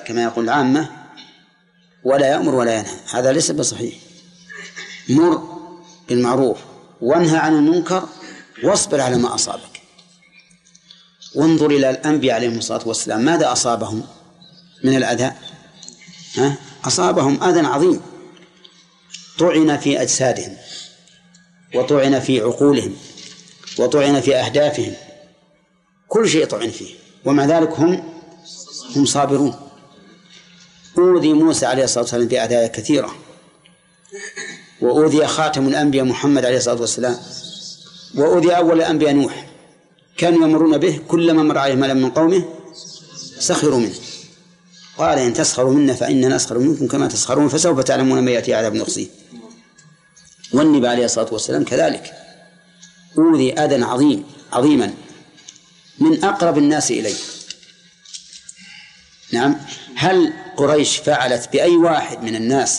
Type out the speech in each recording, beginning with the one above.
كما يقول العامة ولا يأمر ولا ينهى، هذا ليس بصحيح. مر بالمعروف وانهى عن المنكر واصبر على ما أصابك. وانظر إلى الأنبياء عليهم الصلاة والسلام ماذا أصابهم من الأذى؟ أصابهم أذى عظيم، طعن في أجسادهم وطعن في عقولهم وطعن في أهدافهم، كل شيء طعن فيه، ومع ذلك هم صابرون. أوذي موسى عليه الصلاة والسلام بأذى كثيرة، وأوذي خاتم الأنبياء محمد عليه الصلاة والسلام، وأوذي أول الأنبياء نوح، كانوا يمرون به كلما مر عليه ملأ من قومه سخروا منه، قال إن تسخروا منا فإننا نسخر منكم كما تسخرون فسوف تعلمون ما يأتي عذاب يخزيه. والنبي عليه الصلاة والسلام كذلك أوذي أذى عظيما من أقرب الناس إليه. نعم، هل قريش فعلت بأي واحد من الناس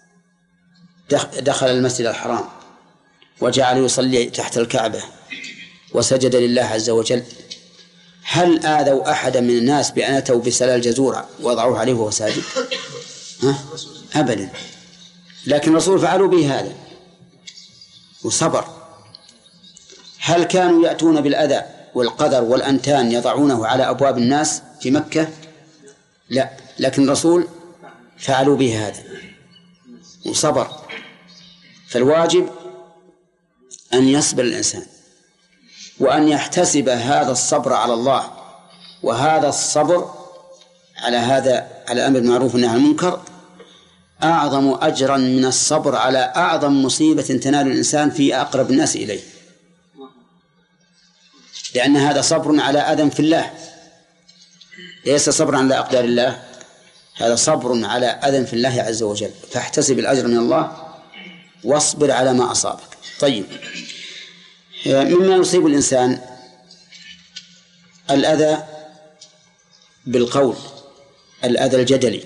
دخل المسجد الحرام وجعل يصلي تحت الكعبة وسجد لله عز وجل، هل آذوا أحدا من الناس بأن أتوا بسلال جزورة وضعوه عليه وهو ساجد؟ أبدا. لكن الرسول فعلوا به هذا وصبر. هل كانوا يأتون بالأذى والقدر والأنتان يضعونه على أبواب الناس في مكة؟ لا، لكن الرسول فعلوا به هذا وصبر. فالواجب أن يصبر الإنسان وأن يحتسب هذا الصبر على الله، وهذا الصبر على الأمر بالمعروف والنهي عن المنكر أعظم أجرا من الصبر على أعظم مصيبة تنال الإنسان في أقرب الناس إليه، لأن هذا صبر على أذى في الله، ليس صبر على أقدار الله، هذا صبر على أذى في الله عز وجل. فاحتسب الأجر من الله واصبر على ما أصابك. طيب، مما يصيب الإنسان الأذى بالقول، الأذى الجدلي،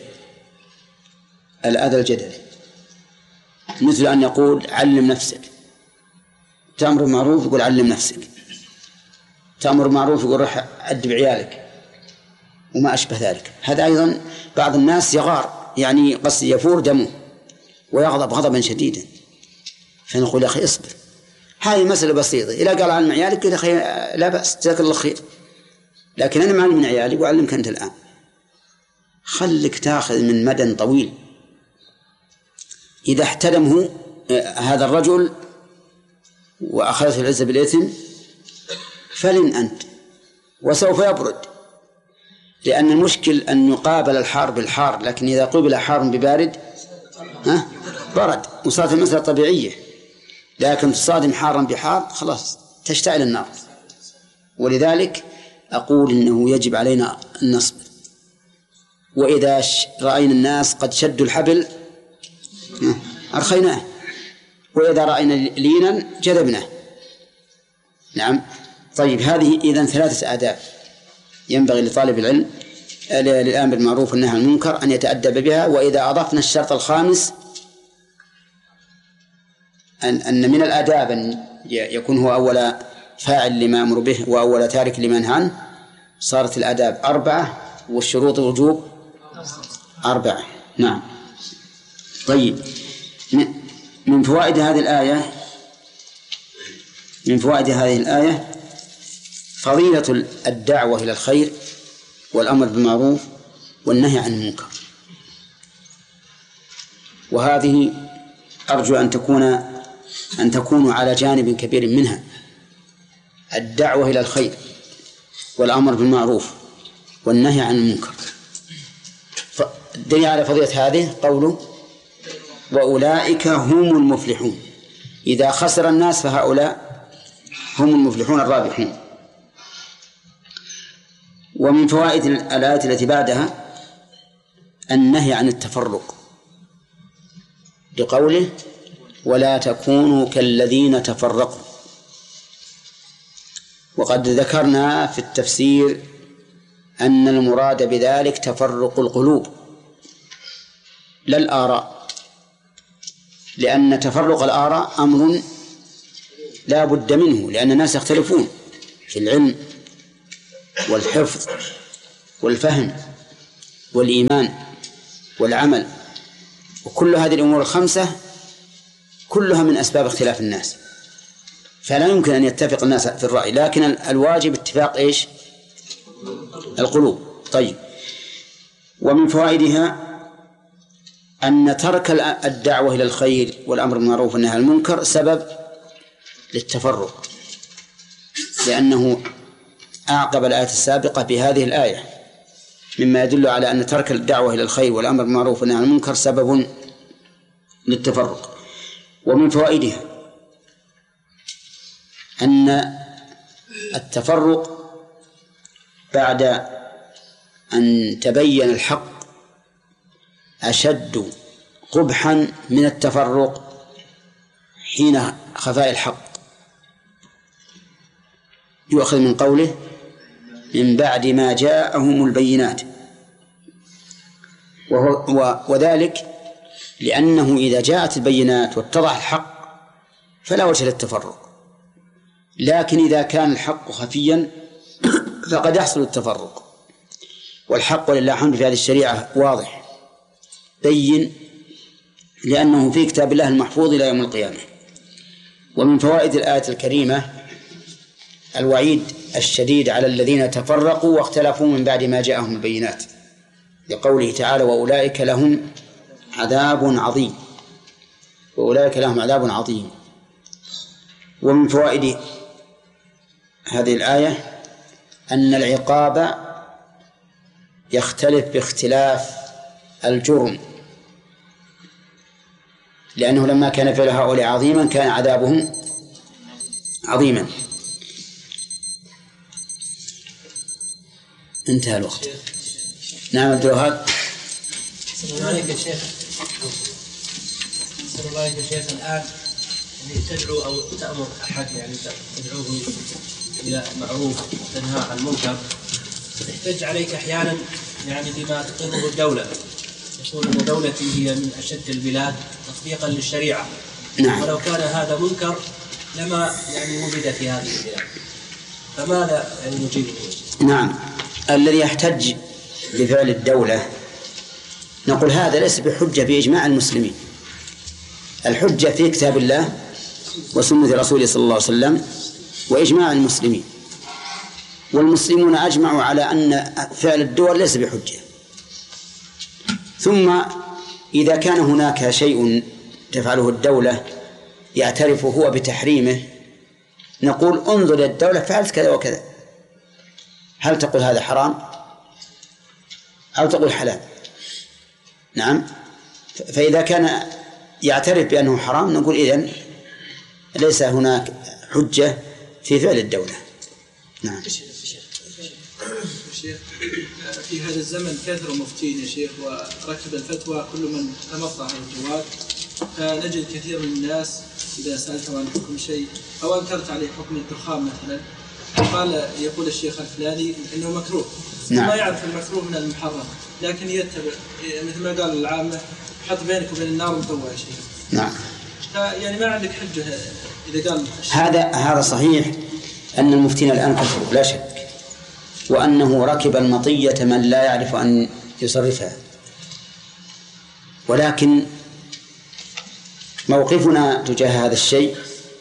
مثل أن يقول علم نفسك، تأمر بالمعروف يقول علم نفسك، تأمر بالمعروف يقول روح أدب عيالك، وما أشبه ذلك. هذا أيضا بعض الناس يغار، يعني قصد يفور دمه ويغضب غضبا شديدا، فنقول يا أخي اصبر، هذه مسألة بسيطة، إذا قال علم عيالك يا أخي لا بأس جزاك الله خير، لكن أنا معلم من عيالي وأعلمك أنت الآن، خلك تأخذ من مدى طويل. إذا احتدمه هذا الرجل وأخذته العزة بالإثم فلن أنت، وسوف يبرد، لأن المشكل أن يقابل الحار بالحار، لكن إذا قبل حار ببارد برد، وصارت المسألة طبيعية. لكن تصادم حارا بحار خلاص تشتعل النار. ولذلك أقول إنه يجب علينا أن نصبر، وإذا رأينا الناس قد شدوا الحبل أرخيناه، وإذا رأينا لينا جذبناه. نعم. طيب، هذه إذن 3 آداب ينبغي لطالب العلم للآمر بالمعروف والنهي عن المنكر أن يتأدب بها. وإذا أضفنا الشرط الخامس أن من الآداب أن يكون هو أول فاعل لما أمر به وأول تارك لما نهى عنه، صارت الآداب 4 والشروط الوجوب 4. نعم. طيب، من فوائد هذه الآية فضيلة الدعوة إلى الخير والأمر بالمعروف والنهي عن المنكر، وهذه أرجو أن تكونوا على جانب كبير منها، الدعوة إلى الخير والأمر بالمعروف والنهي عن المنكر. الدليل على فضيلة هذه قوله وأولئك هم المفلحون، إذا خسر الناس فهؤلاء هم المفلحون الرابحون. ومن فوائد الآيات التي بعدها النهي عن التفرق، لقوله ولا تكونوا كالذين تفرقوا. وقد ذكرنا في التفسير أن المراد بذلك تفرق القلوب لا الآراء، لأن تفرق الآراء أمر لا بد منه، لأن الناس يختلفون في العلم والحفظ والفهم، والإيمان والعمل، وكل هذه الأمور الخمسة كلها من أسباب اختلاف الناس، فلا يمكن أن يتفق الناس في الرأي، لكن الواجب اتفاق إيش؟ القلوب. طيب، ومن فوائدها أن ترك الدعوة إلى الخير والأمر بالمعروف والنهي عن المنكر سبب للتفرق، لأنه أعقب الآية السابقة بهذه الآية، مما يدل على أن ترك الدعوة إلى الخير والأمر بالمعروف والنهي عن المنكر سبب للتفرق. ومن فوائدها أن التفرق بعد أن تبين الحق أشد قبحا من التفرق حين خفاء الحق، يؤخذ من قوله من بعد ما جاءهم البينات، وذلك لأنه إذا جاءت البينات واتضح الحق فلا وجه للتفرق، لكن إذا كان الحق خفيا فقد يحصل التفرق، والحق ولله الحمد في هذه الشريعة واضح بين، لأنه في كتاب الله المحفوظ إلى يوم القيامة. ومن فوائد الآية الكريمة الوعيد الشديد على الذين تفرقوا واختلفوا من بعد ما جاءهم البينات، لقوله تعالى وأولئك لهم عذاب عظيم، وأولئك لهم عذاب عظيم. ومن فوائد هذه الآية أن العقاب يختلف باختلاف الجرم، لأنه لما كان فعل هؤلاء عظيما كان عذابهم عظيما. انتهى الوقت. نعم عبد الوهاب. السلام عليكم يا شيخ. السلام عليكم يا شيخ. الآن تدعو أو تأمر أحد، يعني تدعوه إلى معروف وتنهى عن المنكر، تحتج عليك أحيانا يعني بما تقره الدولة، يقول أن دولتي هي من أشد البلاد تطبيقا للشريعة. نعم. ولو كان هذا منكر لما يعني وجد في هذه البلاد، فماذا يعني نجيبه؟ نعم، الذي يحتج بفعل الدولة نقول هذا ليس بحجة بإجماع المسلمين، الحجة في كتاب الله وسنة رسوله صلى الله عليه وسلم وإجماع المسلمين، والمسلمون أجمعوا على أن فعل الدول ليس بحجة. ثم إذا كان هناك شيء تفعله الدولة يعترف هو بتحريمه نقول انظر الدولة فعلت كذا وكذا، هل تقول هذا حرام أو تقول حلال؟ نعم. فإذا كان يعترف بأنه حرام نقول إذن ليس هناك حجة في فعل الدولة. نعم. شيخ، في هذا الزمن كثر مفتين يا شيخ، وركب الفتوى كل من تمطع على الجوال، فنجد كثير من الناس إذا سألته عن حكم شيء أو أنكرت عليه حكم الدخان مثلا قال يقول الشيخ الفلاني إنه مكروه. نعم. ما يعرف المكروه من المحرم، لكن يتبع مثل ما قال العامة حط بينك وبين النار مطوع يا شيخ. نعم. يعني ما عندك حجة إذا قال هذا صحيح أن المفتين الآن كفروا لا شك، وأنه ركب المطية من لا يعرف أن يصرفها، ولكن موقفنا تجاه هذا الشيء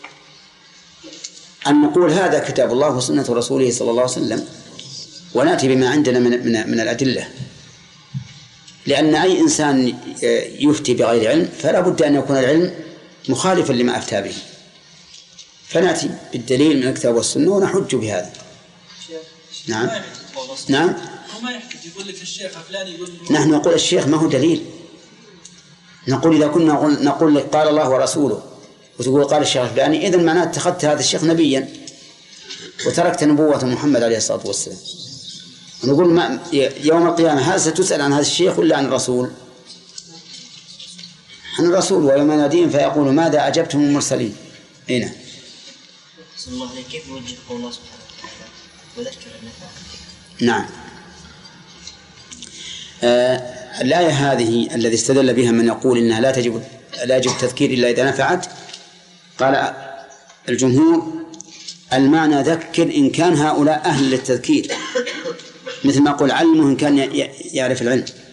أن نقول هذا كتاب الله وسنة رسوله صلى الله عليه وسلم، ونأتي بما عندنا من الأدلة، لأن أي إنسان يفتي بغير علم فلا بد أن يكون العلم مخالفا لما أفتى به، فنأتي بالدليل من الكتاب والسنة ونحج بهذا. نعم. نعم. ما يحتاج يقول لك الشيخ فلان يقول نحن نقول الشيخ ما هو دليل، نقول إذا كنا نقول لك قال الله ورسوله وتقول قال الشيخ الفلاني إذن معناه اتخذت هذا الشيخ نبيا وتركت نبوة محمد عليه الصلاة والسلام، ونقول ما يوم القيامة هل ستسأل عن هذا الشيخ ولا عن الرسول؟ عن الرسول، ويوم يناديهم فيقول ماذا أجبتم المرسلين. هنا صلى الله عليه كيف يوجه قول الله سبحانه وتعالى وذكر النفع. نعم. الآية هذه الذي استدل بها من يقول إنها لا يجب التذكير إلا إذا نفعت، قال الجمهور المعنى ذكر إن كان هؤلاء أهل للتذكير، مثل ما قول علمه إن كان يعرف العلم.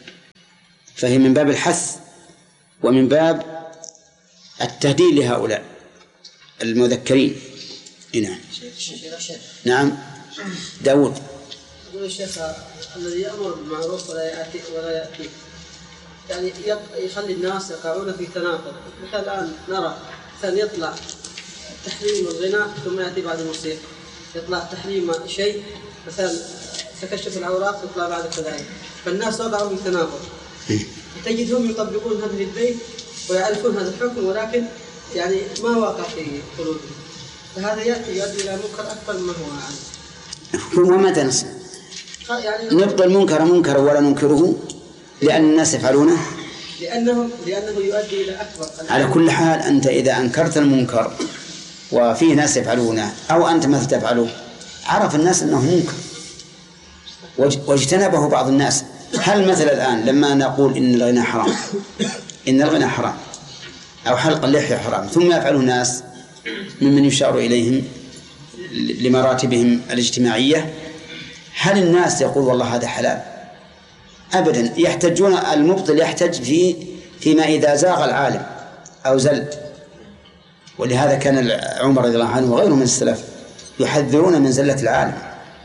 فهي من باب الحث ومن باب التهديد لهؤلاء المذكرين. نعم. نعم داود. يقول الشيخ الذي يأمر بالمعروف ولا يأتي يعني يخلي الناس يقعون في تناقض. مثل الآن نرى مثلا يطلع تحريم الغناء ثم يأتي بعد الموسيقى، يطلع تحريم شيء مثلا تكشف العورات يطلع بعد كذلك، فالناس وقعوا في تناقض. تجدهم يطبقون هذه البيت ويعرفون هذا الحكم ولكن يعني ما واقع في قلوبهم، فهذا يؤدي إلى منكر أكبر مما هو عنه. وما تنسى يعني نبقى المنكر منكر ولا ننكره لأن الناس يفعلونه، لأنه يؤدي إلى أكبر. على كل حال أنت إذا أنكرت المنكر وفيه ناس يفعلونه أو أنت مثل تفعله عرف الناس أنه منكر واجتنبه بعض الناس. هل مثل الآن لما نقول إن الغناء حرام أو حلق اللحية حرام ثم يفعله ناس ممن يشار إليهم لمراتبهم الاجتماعية، هل الناس يقول والله هذا حلال؟ أبدا. يحتجون، المبطل يحتج فيما إذا زاغ العالم أو زل. ولهذا كان عمر رضي الله عنه وغيره من السلف يحذرون من زلة العالم.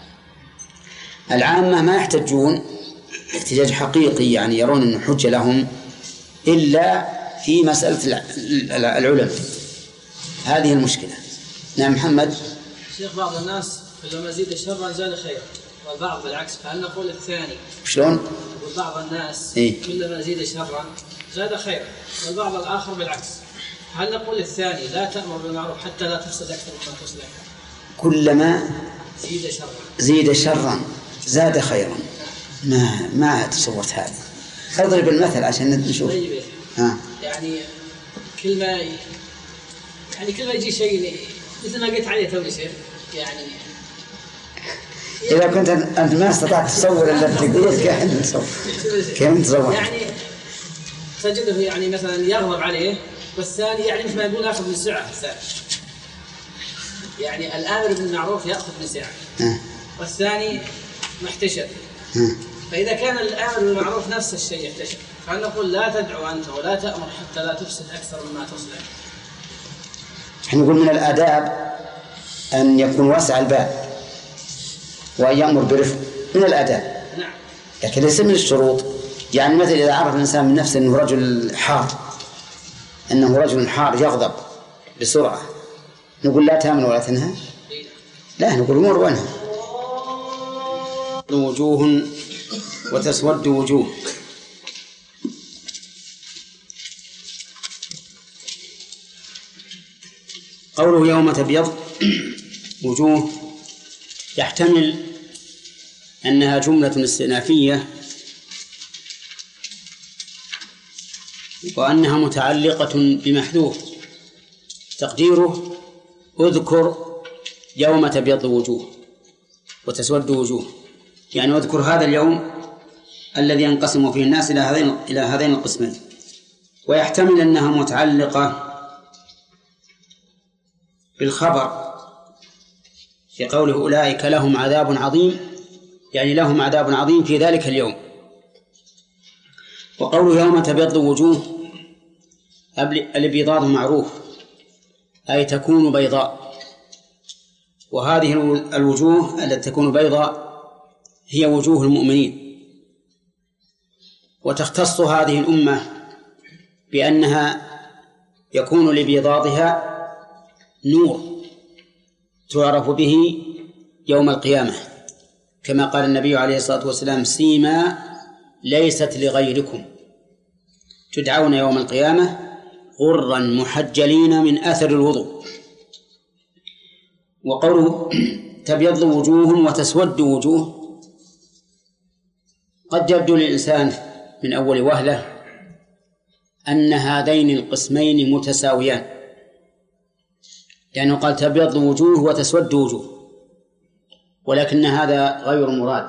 العامة ما يحتجون احتجاج حقيقي يعني يرون أنه حجة لهم إلا في مسألة العلم. هذه المشكلة. نعم محمد. شيخ بعض الناس لما زيد شرا زاد خيرا والبعض بالعكس، فهل نقول الثاني؟ شلون؟ بعض الناس كلما زيد شرا زاد خيرا والبعض الآخر بالعكس، هل نقول الثاني لا تأمر بالمعروف حتى لا تفسد أكثر مما تصلح؟ كلما زيد شرا زاد خيرا. ما تصورت هذا. اضرب المثل عشان نشوف. يعني كل ما يجي شيء مثل ما قلت عليه تو شيء يعني إذا كنت أنت ما استطعت تصور إلا تقول كيف نتصور يعني تجده يعني مثلا يغضب عليه والثاني يعني مثل ما يقول أخذ من سعة الثاني، يعني الآمر بالمعروف يأخذ من سعة والثاني محتشر. فإذا كان الآمر بالمعروف نفس الشيء يحتشر، فهل نقول لا تدعو أنت ولا تأمر حتى لا تفسد أكثر مما تصلح؟ نحن نقول من الآداب أن يكون واسع الباب وأن يأمر برفق، من الآداب. نعم. لكن ليس من الشروط. يعني مثل إذا عرف الإنسان من نفسه أنه رجل حار يغضب بسرعة، نقول لا تأمن ولا تنهى؟ لا، نقول مر وانهى. وجوه وتسود وجوه. قوله يوم تبيض وجوه يحتمل أنها جملة استئنافية وأنها متعلقة بمحذوف تقديره اذكر يوم تبيض وجوه وتسود وجوه، يعني اذكر هذا اليوم الذي ينقسم فيه الناس إلى هذين القسمين. ويحتمل أنها متعلقة بالخبر في قوله أولئك لهم عذاب عظيم، يعني لهم عذاب عظيم في ذلك اليوم. وقوله يوم تبيض وجوه الابيضاض معروف أي تكون بيضاء، وهذه الوجوه التي تكون بيضاء هي وجوه المؤمنين. وتختص هذه الأمة بأنها يكون لبيضاضها نور تعرف به يوم القيامة، كما قال النبي عليه الصلاة والسلام سيما ليست لغيركم تدعون يوم القيامة غرا محجلين من أثر الوضوء. وقوله تبيض وجوه وتسود وجوه قد يبدو للإنسان من أول وهلة أن هذين القسمين متساويان، لأنه قال تبيض وجوه وتسود وجوه، ولكن هذا غير مراد،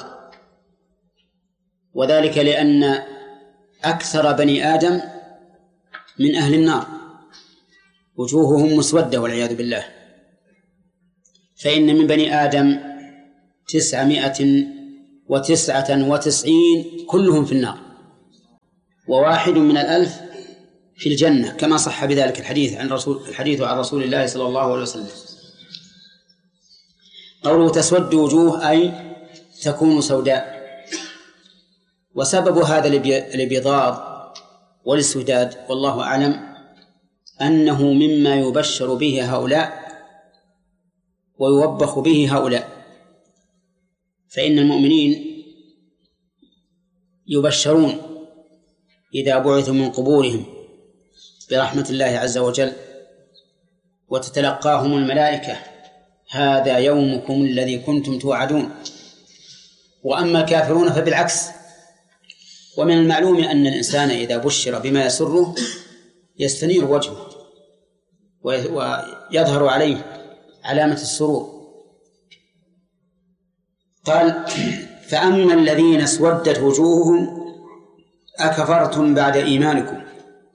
وذلك لأن أكثر بني آدم من أهل النار وجوههم مسودة والعياذ بالله، فإن من بني آدم 999 كلهم في النار، وواحد من 1000 في الجنة، كما صح بذلك الحديث عن رسول الله صلى الله عليه وسلم. قوله تسود وجوه أي تكون سوداء. وسبب هذا الابيضاض والاسوداد والله أعلم أنه مما يبشر به هؤلاء ويوبخ به هؤلاء. فإن المؤمنين يبشرون إذا بعثوا من قبورهم برحمة الله عز وجل، وتتلقاهم الملائكة هذا يومكم الذي كنتم توعدون. وأما الكافرون فبالعكس. ومن المعلوم أن الإنسان إذا بشر بما يسره يستنير وجهه ويظهر عليه علامة السرور. قال فأما الذين اسودت وجوههم أكفرتم بعد إيمانكم.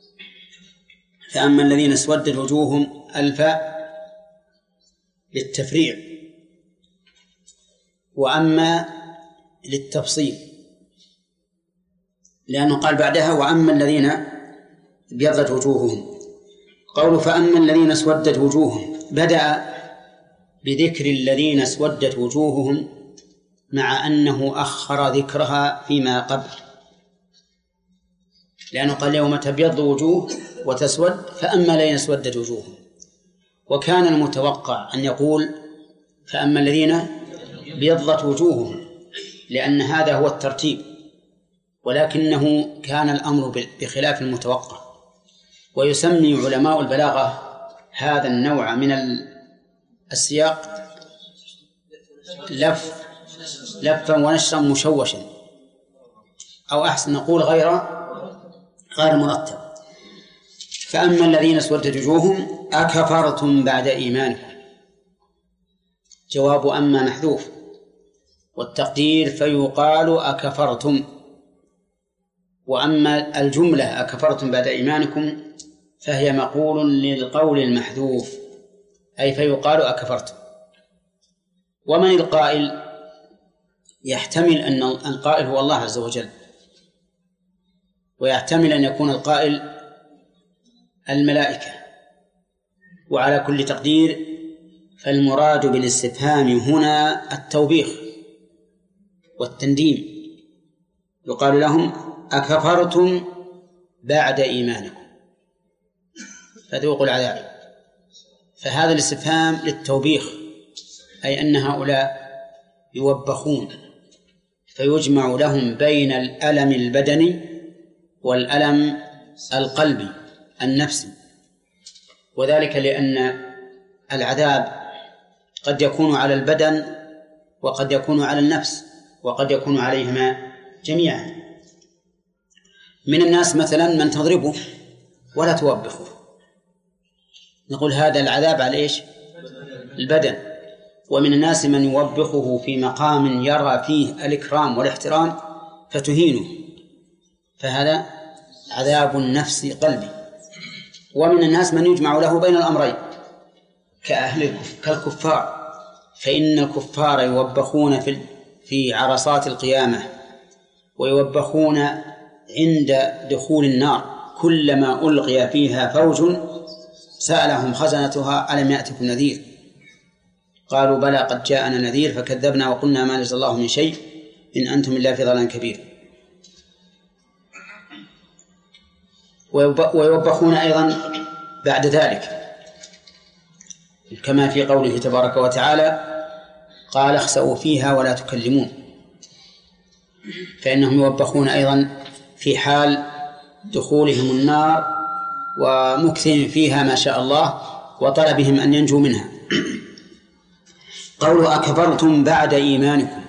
فأما الذين اسودت وجوههم الفاء للتفريع، وأما للتفصيل، لأنه قال بعدها وأما الذين ابيضت وجوههم. قوله فأما الذين اسودت وجوههم بدأ بذكر الذين اسودت وجوههم مع أنه أخر ذكرها فيما قبل، لأنه قال يوم تبيض وجوه وتسود فأما الذين اسودت وجوههم. وكان المتوقع أن يقول فأما الذين ابيضت وجوههم، لأن هذا هو الترتيب، ولكنه كان الأمر بخلاف المتوقع. ويسمي علماء البلاغة هذا النوع من السياق لفا ونشرا مشوشا، أو أحسن نقول غير مرتب. فأما الذين اسودت وجوههم أكفرتم بعد إيمانكم. جواب أما محذوف، والتقدير فيقال أكفرتم. وأما الجملة أكفرتم بعد إيمانكم فهي مقول للقول المحذوف، أي فيقال أكفرتم. ومن القائل؟ يحتمل أن القائل هو الله عز وجل، ويحتمل أن يكون القائل الملائكة. وعلى كل تقدير فالمراد بالاستفهام هنا التوبيخ والتنديم. يقال لهم أكفرتم بعد إيمانكم فذوقوا العذاب. فهذا الاستفهام للتوبيخ، أي أن هؤلاء يوبخون، فيجمع لهم بين الألم البدني والألم القلبي النفسي. وذلك لأن العذاب قد يكون على البدن وقد يكون على النفس وقد يكون عليهما جميعا. من الناس مثلا من تضربه ولا توبخه، نقول هذا العذاب على إيش؟ البدن. ومن الناس من يوبخه في مقام يرى فيه الإكرام والاحترام فتهينه، فهذا عذاب نفسي قلبي. ومن الناس من يجمع له بين الأمرين كالكفار، فإن الكفار يوبخون في عرصات القيامة، ويوبخون عند دخول النار كلما ألقي فيها فوج سألهم خزنتها ألم يأتكم نذير؟ قالوا بلى قد جاءنا نذير فكذبنا وقلنا ما نزل الله من شيء إن أنتم إلا في ضلال كبير. ويوبخون أيضا بعد ذلك كما في قوله تبارك وتعالى قال اخسئوا فيها ولا تكلمون، فإنهم يوبخون أيضا في حال دخولهم النار ومكثهم فيها ما شاء الله وطلبهم أن ينجوا منها. قولوا أكفرتم بعد إيمانكم،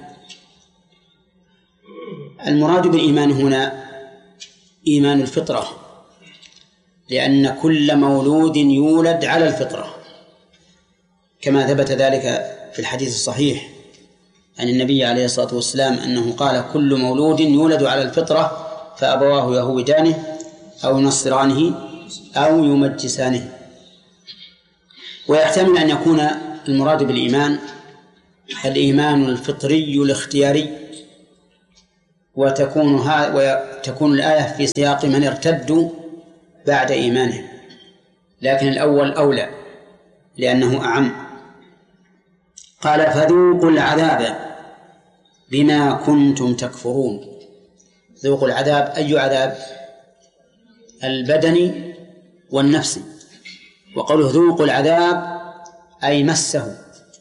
المراد بالإيمان هنا إيمان الفطرة، لأن كل مولود يولد على الفطرة، كما ثبت ذلك في الحديث الصحيح عن النبي عليه الصلاة والسلام أنه قال كل مولود يولد على الفطرة فأبواه يهودانه أو ينصرانه أو يمجسانه. ويحتمل أن يكون المراد بالإيمان الإيمان الفطري الاختياري، وتكون الآية في سياق من ارتدوا بعد إيمانهم، لكن الأول أولى لأنه أعم. قال فذوقوا العذاب بما كنتم تكفرون. ذوقوا العذاب، أي عذاب؟ البدني والنفسي. وقوله ذوقوا العذاب أي مسه.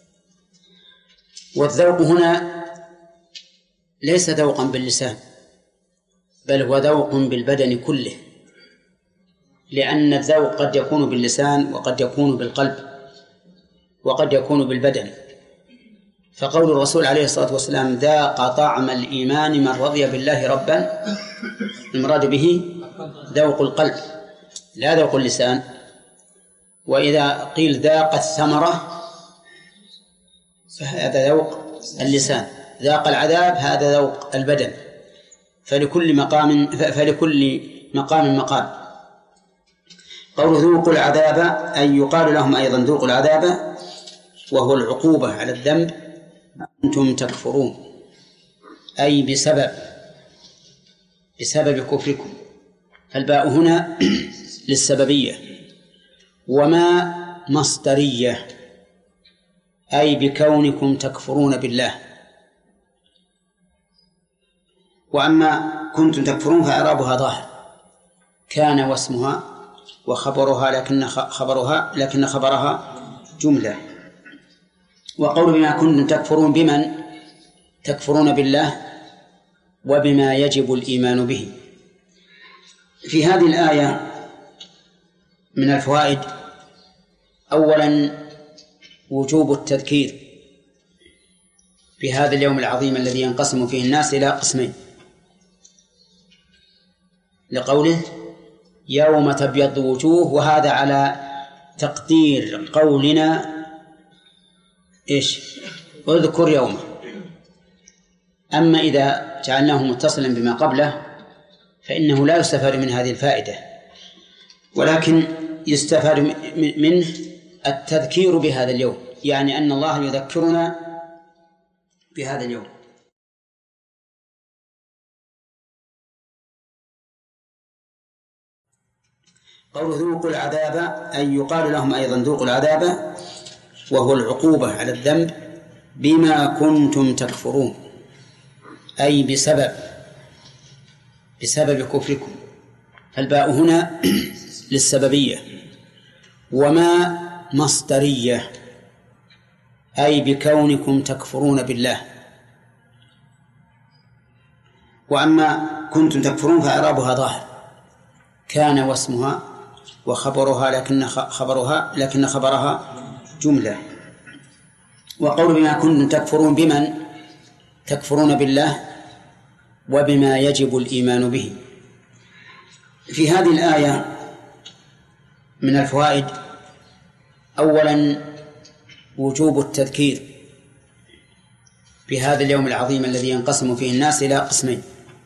والذوق هنا ليس ذوقا باللسان، بل هو ذوق بالبدن كله، لأن الذوق قد يكون باللسان وقد يكون بالقلب وقد يكون بالبدن. فقول الرسول عليه الصلاة والسلام ذاق طعم الإيمان من رضي بالله ربا، المراد به ذوق القلب لا ذوق اللسان. وإذا قيل ذاق الثمرة فهذا ذوق اللسان، ذاق العذاب هذا ذوق البدن. فلكل مقام مقام. قول ذوقوا العذاب أي يقال لهم أيضا ذوقوا العذاب، وهو العقوبة على الذنب أنتم تكفرون، أي بسبب كفركم. فالباء هنا للسببية. وما مصدرية أي بكونكم تكفرون بالله. وأما كنتم تكفرون فإعرابها ظاهر، كان واسمها وخبرها لكن خبرها جملة. وقول بما كنتم تكفرون بمن تكفرون بالله وبما يجب الإيمان به. في هذه الآية من الفوائد أولا وجوب التذكير بهذا اليوم العظيم الذي ينقسم فيه الناس إلى قسمين، لقوله يوم تبيض وجوه، وهذا على تقدير قولنا إيش؟ اذكر يومه. أما إذا جعلناه متصلا بما قبله فإنه لا يستفاد من هذه الفائدة، ولكن يستفاد منه التذكير بهذا اليوم، يعني أن الله يذكرنا بهذا اليوم. قول ذوقوا العذاب أي يقال لهم أيضا ذوقوا العذاب، وهو العقوبة على الذنب بما كنتم تكفرون، أي بسبب كفركم. فالباء هنا للسببية. وما مصدرية أي بكونكم تكفرون بالله. وأما كنتم تكفرون فإعرابها ظاهر، كان واسمها وخبرها لكن خبرها جملة. وقول بما كنتم تكفرون بمن تكفرون بالله وبما يجب الإيمان به. في هذه الآية من الفوائد أولا وجوب التذكير بهذا اليوم العظيم الذي ينقسم فيه الناس إلى قسمين،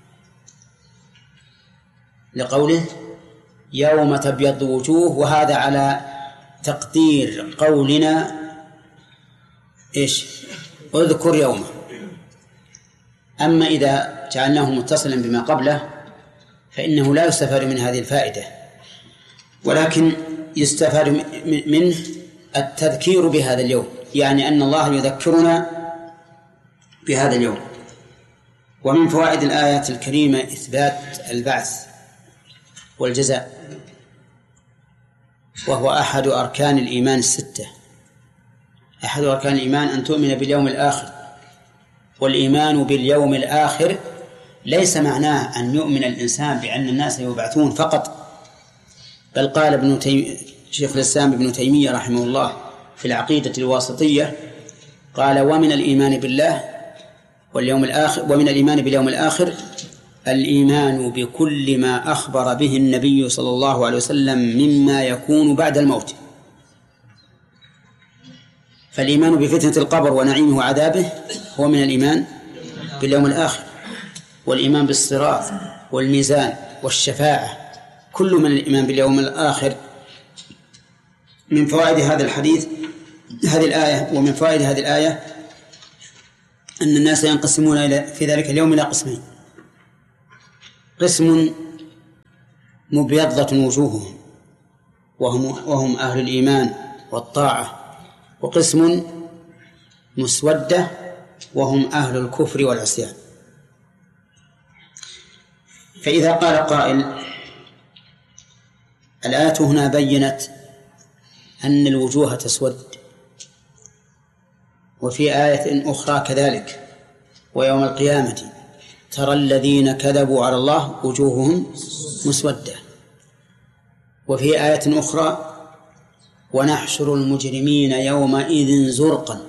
لقوله يوم تبيض وجوه، وهذا على تقدير قولنا إيش؟ اذكر يومه. أما إذا جعلناه متصلا بما قبله فإنه لا يستفاد من هذه الفائدة، ولكن يستفاد منه التذكير بهذا اليوم، يعني أن الله يذكرنا بهذا اليوم. ومن فوائد الآيات الكريمة إثبات البعث والجزاء، وهو أحد أركان الإيمان الستة. أحد أركان الإيمان أن تؤمن باليوم الآخر. والإيمان باليوم الآخر ليس معناه أن يؤمن الإنسان بأن الناس يبعثون فقط، بل قال شيخ الإسلام ابن تيمية رحمه الله في العقيدة الواسطية، قال ومن الإيمان بالله واليوم الآخر، ومن الإيمان باليوم الآخر الإيمان بكل ما أخبر به النبي صلى الله عليه وسلم مما يكون بعد الموت. فالإيمان بفتنة القبر ونعيمه وعذابه هو من الإيمان باليوم الآخر، والإيمان بالصراط والميزان والشفاعة كل من الإيمان باليوم الآخر. من فوائد هذا الحديث هذه الآية، ومن فوائد هذه الآية أن الناس ينقسمون في ذلك اليوم إلى قسمين: قسم مبيضة وجوههم وهم أهل الإيمان والطاعة، وقسم مسودة وهم أهل الكفر والعصيان. فإذا قال قائل الآية هنا بينت أن الوجوه تسود، وفي آية أخرى كذلك، ويوم القيامة ترى الذين كذبوا على الله وجوههم مسودة، وفي آية أخرى ونحشر المجرمين يومئذ زرقا.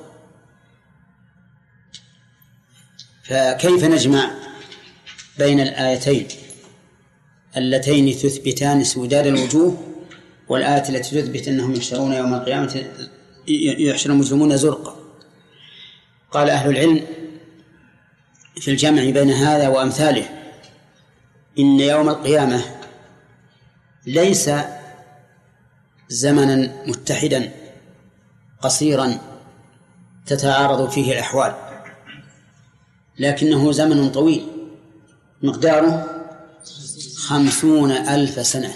فكيف نجمع بين الآيتين اللتين تثبتان اسوداد الوجوه والآية التي تثبت أنهم يحشرون يوم القيامة يحشر المجرمون زرقا؟ قال أهل العلم في الجمع بين هذا وأمثاله إن يوم القيامة ليس زمنا متحدا قصيرا تتعارض فيه الأحوال، لكنه زمن طويل مقداره 50,000 سنة.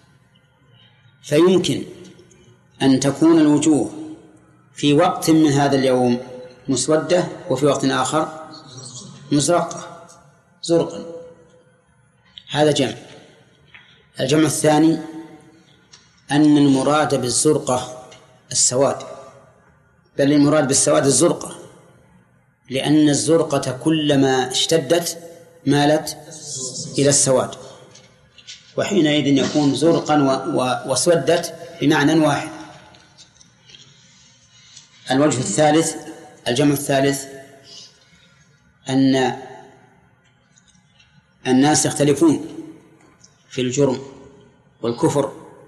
فيمكن أن تكون الوجوه في وقت من هذا اليوم مسودة وفي وقت آخر مزرقة زرقا. هذا جمع. الجمع الثاني أن المراد بالزرقة السواد، بل المراد بالسواد الزرقة، لأن الزرقة كلما اشتدت مالت إلى السواد، وحينئذ يكون زرقا وسودت بمعنى واحد. الوجه الثالث الجمع الثالث أن الناس يختلفون في الجرم والكفر،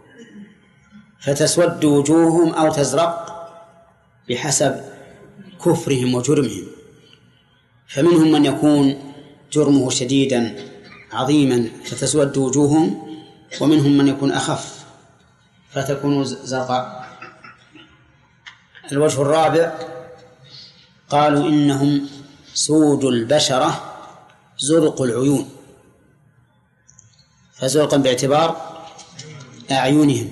فتسود وجوههم أو تزرق بحسب كفرهم وجرمهم، فمنهم من يكون جرمه شديدا عظيما فتسود وجوههم، ومنهم من يكون أخف فتكون زرقاء. الوجه الرابع قالوا إنهم سود البشرة زرق العيون، فزرقا باعتبار أعينهم،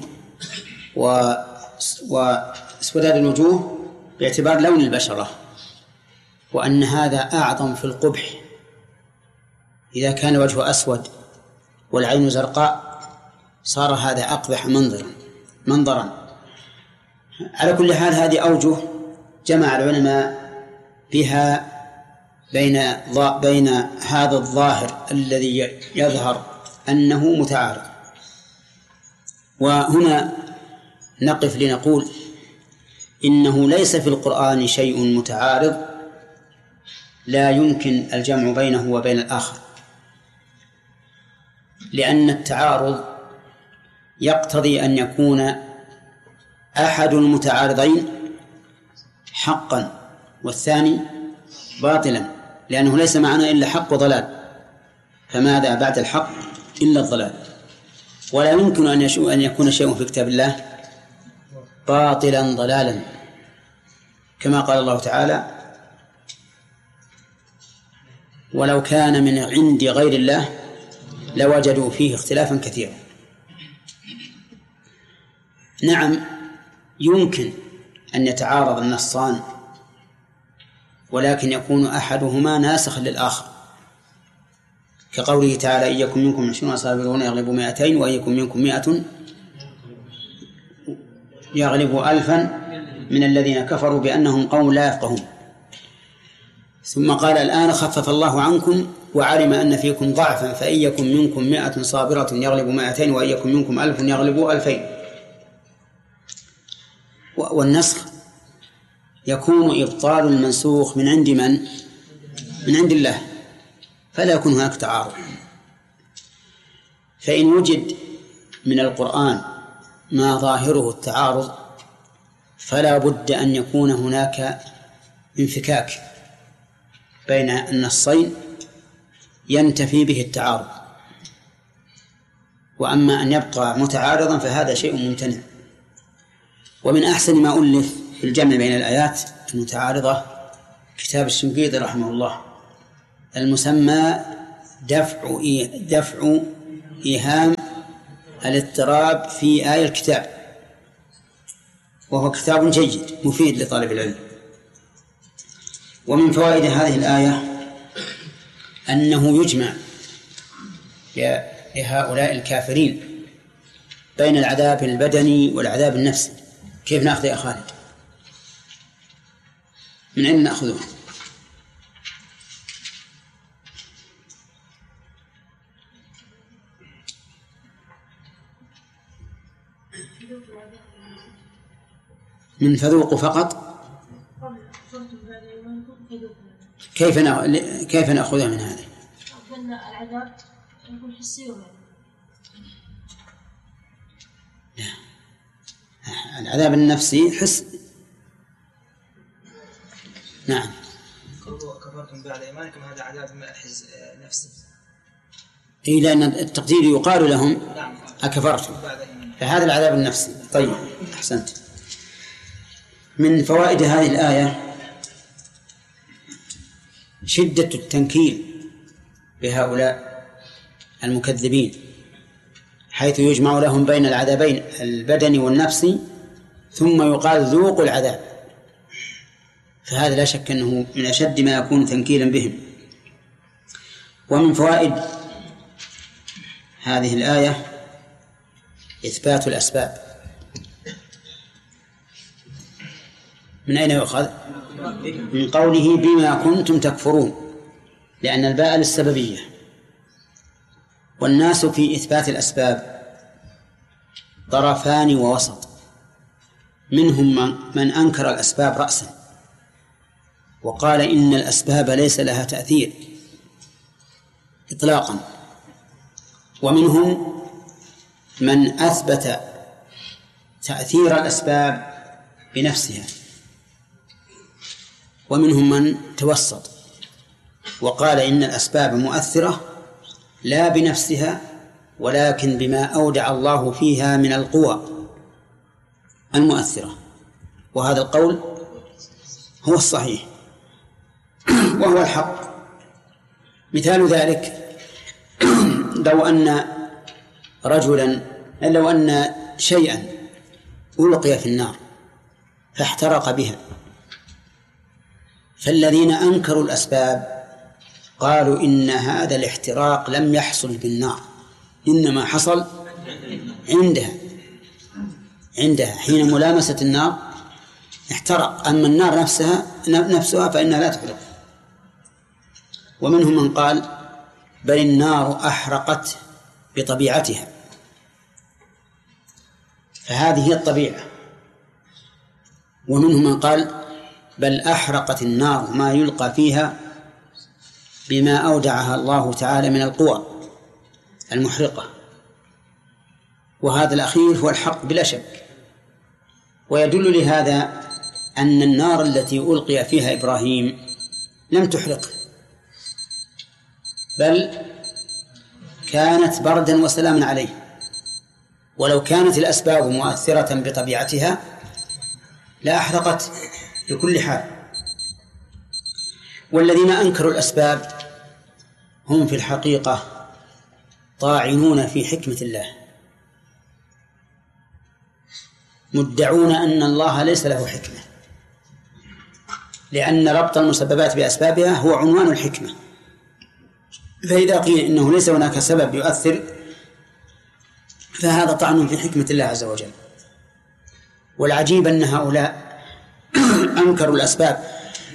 وسوداد الوجوه باعتبار لون البشرة، وأن هذا أعظم في القبح. إذا كان وجهه أسود والعين زرقاء صار هذا أقبح منظرا. على كل حال هذه أوجه جمع العلماء بها بين هذا الظاهر الذي يظهر أنه متعارض. وهنا نقف لنقول إنه ليس في القرآن شيء متعارض لا يمكن الجمع بينه وبين الآخر، لأن التعارض يقتضي أن يكون أحد المتعارضين حقا والثاني باطلا، لأنه ليس معنا إلا حق وضلال، فماذا بعد الحق إلا الضلال. ولا يمكن أن يكون شيء في كتاب الله باطلا ضلالا، كما قال الله تعالى ولو كان من عند غير الله لوجدوا فيه اختلافا كثيرا. نعم يمكن أن يتعارض النصان، ولكن يكون أحدهما ناسخا للآخر، كقوله تعالى إن يكن منكم 20 صابرون يغلبوا 200، وإن يكن منكم 100 يغلبوا 1000 من الذين كفروا بأنهم قوم لا يفقهون. ثم قال الآن خفف الله عنكم وعلم أن فيكم ضعفا فإن يكن منكم 100 صابرة يغلبوا 200، وإن يكن منكم 1000 يغلبوا 2000. والنسخ يكون إبطال المنسوخ من عند من؟ من عند الله، فلا يكون هناك تعارض. فإن وجد من القرآن ما ظاهره التعارض فلا بد أن يكون هناك انفكاك بين النصين ينتفي به التعارض، وأما أن يبقى متعارضا فهذا شيء ممتنع. ومن أحسن ما ألف في الجمع بين الآيات المتعارضة كتاب الشنقيطي رحمه الله المسمى دفع إيهام الاضطراب في آية الكتاب، وهو كتاب جيد مفيد لطالب العلم. ومن فوائد هذه الآية أنه يجمع لهؤلاء الكافرين بين العذاب البدني والعذاب النفسي. كيف نأخذ يا خالد؟ من أين نأخذه؟ من فذوقوا فقط؟ كيف نأخذها من هذا؟ قلنا العذاب يكون حسي ومعنوي. لا، العذاب النفسي حس. نعم. كفرتم بعد إيمانكم هذا عذاب نفسي. إيه، لأن التقدير يقال لهم أكفرتم، فهذا العذاب النفسي. طيب، أحسنت. من فوائد هذه الآية شدة التنكيل بهؤلاء المكذبين، حيث يجمع لهم بين العذابين البدني والنفسي ثم يقال ذوقوا العذاب، فهذا لا شك أنه من أشد ما يكون تنكيلا بهم. ومن فوائد هذه الآية إثبات الأسباب. من أين يؤخذ؟ من قوله بما كنتم تكفرون، لأن الباء للسببية. والناس في إثبات الأسباب طرفان ووسط، منهم من أنكر الأسباب رأسا وقال إن الأسباب ليس لها تأثير إطلاقا، ومنهم من أثبت تأثير الأسباب بنفسها، ومنهم من توسط وقال إن الأسباب مؤثرة لا بنفسها ولكن بما أودع الله فيها من القوى المؤثرة، وهذا القول هو الصحيح وهو الحق. مثال ذلك لو أن شيئا ألقي في النار فاحترق بها، فالذين أنكروا الأسباب قالوا إن هذا الاحتراق لم يحصل بالنار، إنما حصل عندها حين ملامسة النار احترق، أما النار نفسها فإنها لا تحرق. ومنهم من قال بل النار أحرقت بطبيعتها، فهذه هي الطبيعة. ومنهم من قال بل أحرقت النار ما يلقى فيها بما أودعها الله تعالى من القوى المحرقة، وهذا الأخير هو الحق بلا شك. ويدل لهذا أن النار التي ألقي فيها إبراهيم لم تحرقه، بل كانت بردا وسلاما عليه، ولو كانت الأسباب مؤثرة بطبيعتها لأحرقت بكل حال. والذين أنكروا الأسباب هم في الحقيقة طاعنون في حكمة الله، مدعون أن الله ليس له حكمة، لأن ربط المسببات بأسبابها هو عنوان الحكمة. فإذا قيل إنه ليس هناك سبب يؤثر فهذا طعن في حكمة الله عز وجل. والعجيب أن هؤلاء أنكروا الأسباب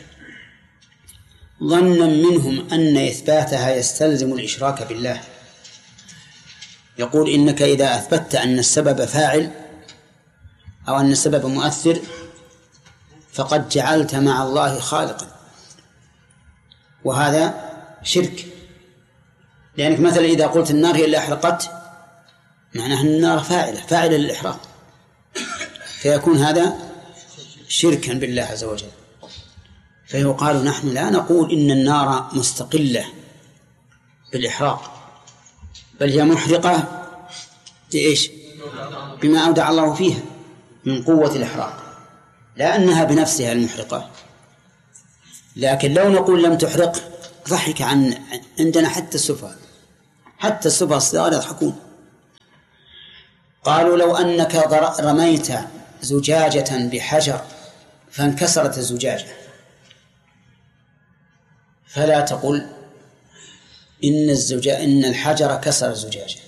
ظنا منهم أن إثباتها يستلزم الإشراك بالله. يقول إنك إذا أثبتت أن السبب فاعل أو أن السبب مؤثر فقد جعلت مع الله خالقا، وهذا شرك. لأنك مثلا إذا قلت النار هي اللي أحرقت معناها أن النار فاعلة للإحراق، فيكون هذا شركا بالله عز وجل. فيقال نحن لا نقول إن النار مستقلة بالإحراق، بل هي محرقة بإيش؟ بما أودع الله فيها من قوة الإحراق، لا أنها بنفسها المحرقة. لكن لو نقول لم تحرق ضحك عندنا حتى السفهاء. حتى السفهاء الصغار يضحكون. قالوا لو أنك رميت زجاجة بحجر فانكسرت الزجاجة فلا تقل إن الحجر كسر الزجاجة،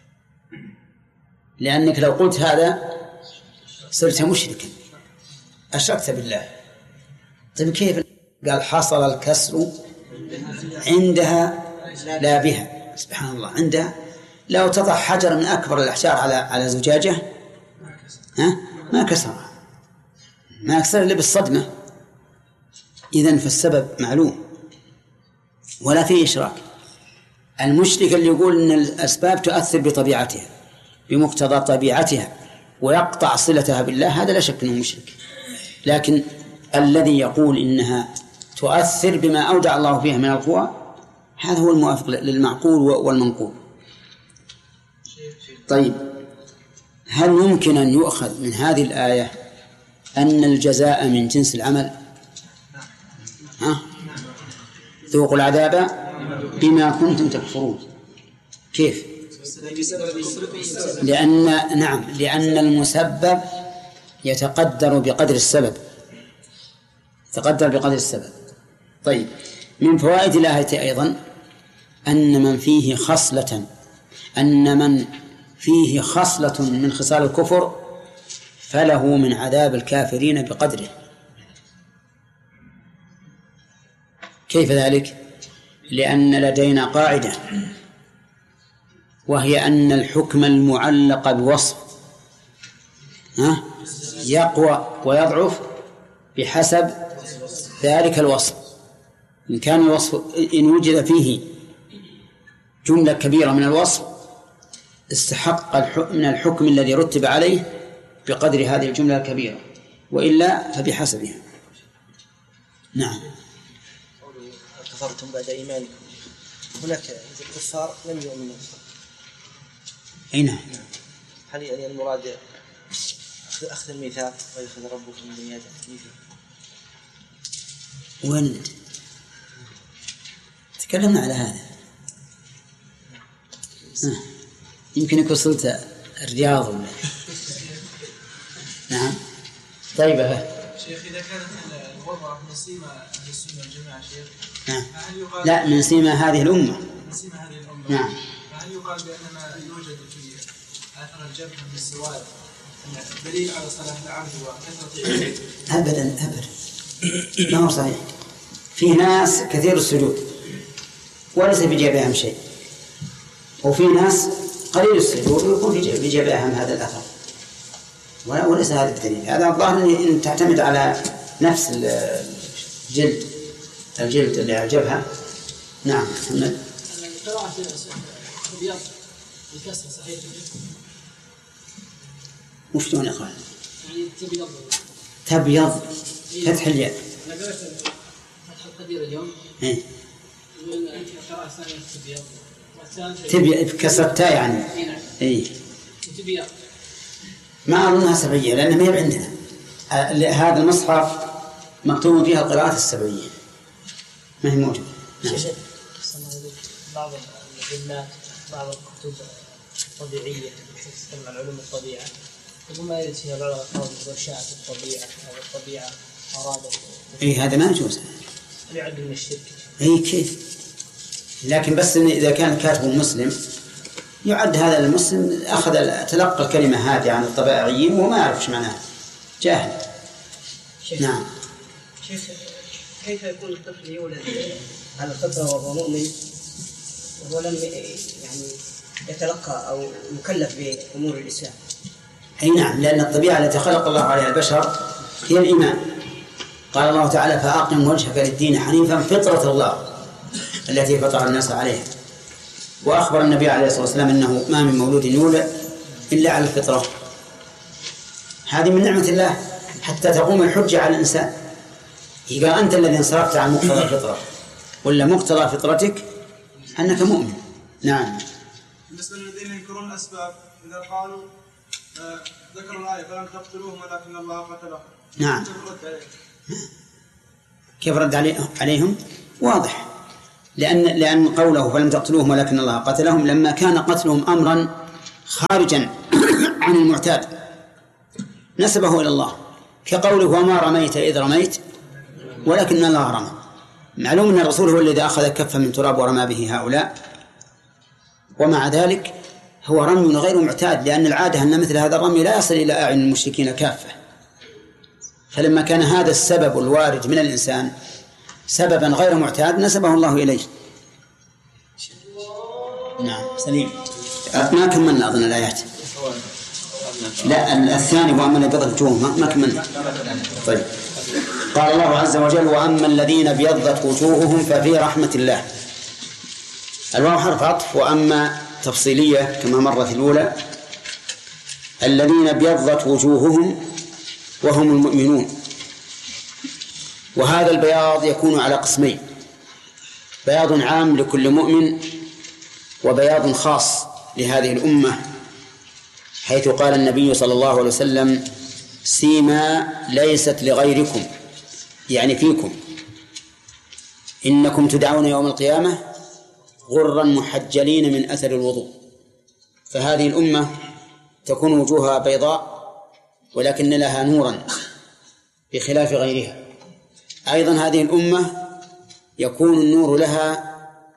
لأنك لو قلت هذا صرت مشركا، أشركت بالله. طيب كيف؟ قال حصل الكسر عندها لا بها. سبحان الله، عندها. لو تضع حجر من أكبر الأحجار على زجاجة ما كسرها، ما كسر إلا بالصدمة. إذن فالسبب معلوم ولا فيه إشراك. المشرك اللي يقول إن الأسباب تؤثر بطبيعتها بمقتضى طبيعتها ويقطع صلتها بالله، هذا لا شك أنه مشرك. لكن الذي يقول إنها تؤثر بما أودع الله فيها من القوى، هذا هو الموافق للمعقول والمنقول. طيب، هل يمكن أن يؤخذ من هذه الآية أن الجزاء من جنس العمل؟ ذوقوا العذاب بما كنتم تكفرون. كيف؟ لأن المسبب يتقدر بقدر السبب، يتقدر بقدر السبب. طيب، من فوائد الآية أيضا أن من فيه خصلة من خصال الكفر فله من عذاب الكافرين بقدره. كيف ذلك؟ لأن لدينا قاعدة، وهي أن الحكم المعلق بوصف يقوى ويضعف بحسب ذلك الوصف. إن كان الوصف إن وجد فيه جملة كبيرة من الوصف استحق من الحكم الذي رتب عليه بقدر هذه الجملة الكبيرة، وإلا فبحسبها. نعم. كفرتم بعد إيمانكم، هناك كفار لم يؤمنوا. أي نعم. هل يعني المراد أخذ الميثاق ويأخذ ربكم من يده الميثاق؟ وين تكلمنا على هذا؟ يمكن وصلت الرياض ولا نعم. طيب شيخ، إذا كانت الوضع من سيما أهل السنة والجماعة شيخ، لا، من سيما هذه الأمة. نعم. فهل يقال بأن ما يوجد في آثار الجبهة من السواد دليل على صلاح العبد وكثرة أبدا ما هو صحيح. في ناس كثير السجود وليس في جبههم شيء، وفي ناس قليل السجود ويكون في جبههم هذا الأثر، وليس هذا الدليل. هذا الظاهر إن تعتمد على نفس الجلد اللي على الجبهة. نعم. قراءة الأبيض بالكسر صحيح؟ وش دون إخوان؟ يعني تبيض فتح الياء. أنا قرأت فتح القدير اليوم. إيه. يقول قراءة ثانية تبيض كسر التاء يعني. إيه. تبيض. ما أظنها سبعية لأنها ما هي عندنا. هذا المصحف مكتوب فيها القراءات السبعية، ما هي موجودة. بعض المجلات، بعض الكتب الطبيعية تتكلم عن علوم الطبيعة، يقول ما يرد فيها بعض الألفاظ والشاعة الطبيعة أو الطبيعة أرادت. هذا ما يجوز. يعد من الشرك. كيف؟ لكن بس إذا كان كاتب مسلم يعد هذا المسلم تلقى الكلمة هذه عن الطبيعيين وما يعرف ايش معناها، جاهل. نعم. شيخ، كيف يكون الطفل يولد على الفطرة وهو مؤمن وهو لم يعني يتلقى أو مكلف بأمور الإسلام؟ أي نعم، لأن الطبيعة التي خلق الله عليها البشر هي الإيمان. قال الله تعالى: فأقم وجهك للدين حنيفا فطرة الله التي فطر الناس عليها. وأخبر النبي عليه الصلاة والسلام أنه ما من مولود يولد إلا على الفطرة. هذه من نعمة الله حتى تقوم الحجة على الإنسان. قال: أنت الذي انصرفت عن مقتضى الفطرة، ولا مقتضى فطرتك أنك مؤمن. نعم. بالنسبة للذين ينكرون الأسباب، إذا قالوا ذكروا الآية فلم تقتلوهم ولكن الله قتلهم. نعم. كيف رد عليهم؟ واضح. لأن قوله فلم تقتلوهم ولكن الله قتلهم لما كان قتلهم أمرا خارجا عن المعتاد نسبه إلى الله، كقوله وما رميت إذ رميت ولكن الله رمى. معلوم أن الرسول هو الذي أخذ كفا من تراب ورمى به هؤلاء، ومع ذلك هو رمي غير معتاد، لأن العادة أن مثل هذا الرمي لا يصل إلى أعين المشركين كافة. فلما كان هذا السبب الوارد من الإنسان سببا غير معتاد نسبه الله إليه. نعم سليم. ما كملنا أظن الآيات. لا الثاني وأما الذين ابيضت وجوههم ما كملنا. طيب قال الله عز وجل وأما الذين ابيضت وجوههم ففي رحمة الله. الواو حرف عطف، وأما تفصيلية كما مر في الأولى. الذين ابيضت وجوههم وهم المؤمنون. وهذا البياض يكون على قسمين: بياض عام لكل مؤمن، وبياض خاص لهذه الأمة، حيث قال النبي صلى الله عليه وسلم سيما ليست لغيركم، يعني فيكم، إنكم تدعون يوم القيامة غرا محجلين من أثر الوضوء. فهذه الأمة تكون وجوهها بيضاء ولكن لها نورا بخلاف غيرها. أيضا هذه الأمة يكون النور لها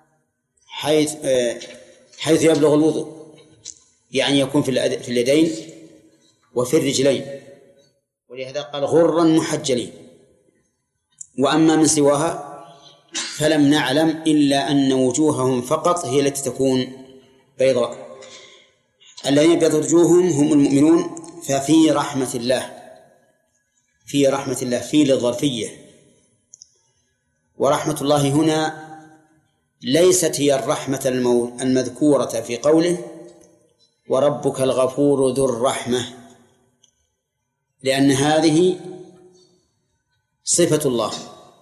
حيث يبلغ الوضوء، يعني يكون في اليدين وفي الرجلين، ولهذا قال غرا محجلين. وأما من سواها فلم نعلم إلا أن وجوههم فقط هي التي تكون بيضاء. الذين ابيضت وجوههم هم المؤمنون. ففي رحمة الله، في رحمة الله في للظرفية، ورحمة الله هنا ليست هي الرحمة المذكورة في قوله وربك الغفور ذو الرحمة، لأن هذه صفة الله.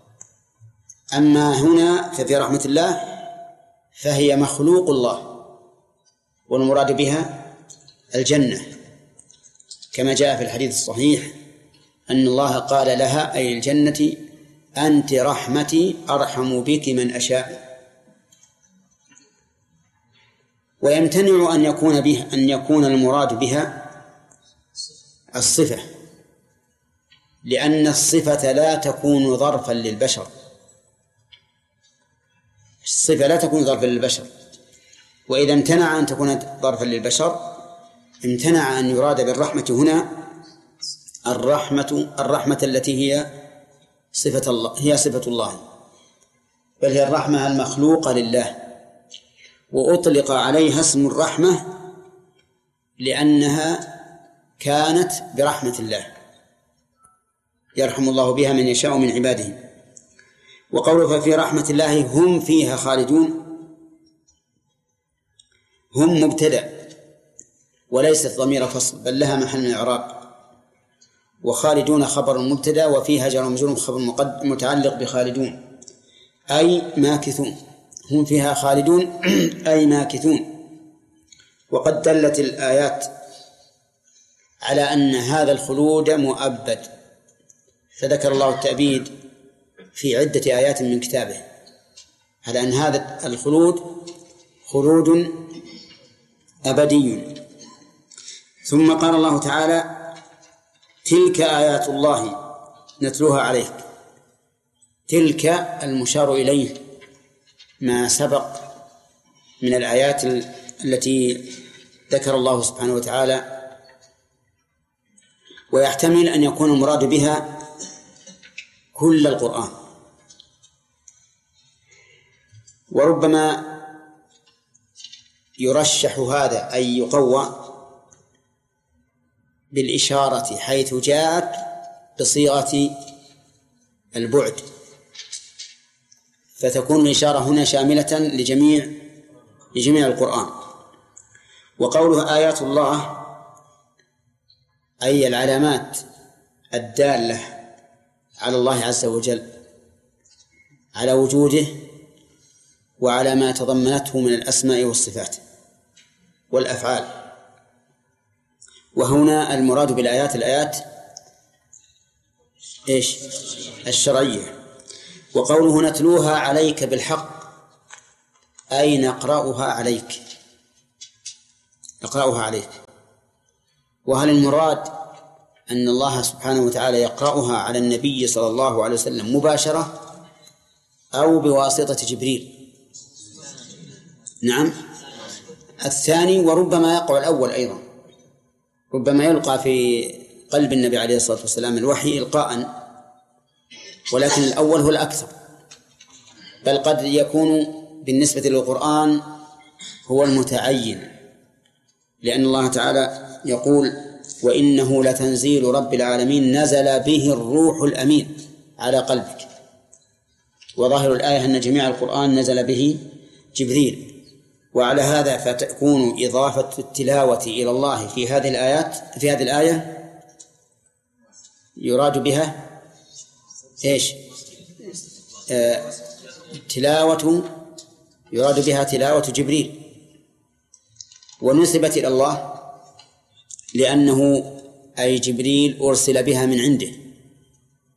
أما هنا ففي رحمة الله فهي مخلوق الله، والمراد بها الجنة، كما جاء في الحديث الصحيح أن الله قال لها أي الجنة أنت رحمتي أرحم بك من أشاء. ويمتنع أن يكون المراد بها الصفة، لأن الصفة لا تكون ظرفا للبشر، الصفة لا تكون ظرفا للبشر. وإذا امتنع أن تكون ظرفا للبشر امتنع أن يراد بالرحمة هنا الرحمة التي هي صفة الله، هي صفة الله، بل هي الرحمة المخلوقة لله. وأطلق عليها اسم الرحمة لأنها كانت برحمة الله يرحم الله بها من يشاء من عباده. وقوله ففي رحمة الله هم فيها خالدون، هم مبتدأ وليست ضمير فصل بل لها محل من الإعراب، وخالدون خبر مبتدأ وفيها جار ومجرور خبر متعلق بخالدون أي ماكثون. هم فيها خالدون أي ماكثون. وقد دلت الآيات على أن هذا الخلود مؤبد، فذكر الله التأبيد في عدة آيات من كتابه على أن هذا الخلود خلود أبدي. ثم قال الله تعالى تلك آيات الله نتلوها عليك. تلك المشار إليه ما سبق من الآيات التي ذكر الله سبحانه وتعالى، ويحتمل أن يكون المراد بها كل القرآن، وربما يرشح هذا أي يقوى بالإشارة حيث جاءت بصيغة البعد، فتكون الإشارة هنا شاملة لجميع القرآن. وقوله آيات الله أي العلامات الدالة على الله عز وجل، على وجوده وعلى ما تضمنته من الأسماء والصفات والأفعال. وهنا المراد بالآيات الآيات الشرعية. وقوله نتلوها عليك بالحق أي نقرأها عليك، نقرأها عليك. وهل المراد أن الله سبحانه وتعالى يقرأها على النبي صلى الله عليه وسلم مباشرة أو بواسطة جبريل؟ نعم الثاني، وربما يقع الأول أيضا، ربما يلقى في قلب النبي عليه الصلاة والسلام الوحي إلقاء، ولكن الأول هو الأكثر، بل قد يكون بالنسبة للقرآن هو المتعين، لأن الله تعالى يقول وإنه لتنزيل رب العالمين نزل به الروح الأمين على قلبك، وظاهر الآية أن جميع القرآن نزل به جبريل. وعلى هذا فتكون إضافة التلاوة إلى الله في هذه الآيات، في هذه الآية يراد بها إيش؟ يراد بها تلاوة جبريل، ونسبت إلى الله لأنه أي جبريل أرسل بها من عنده،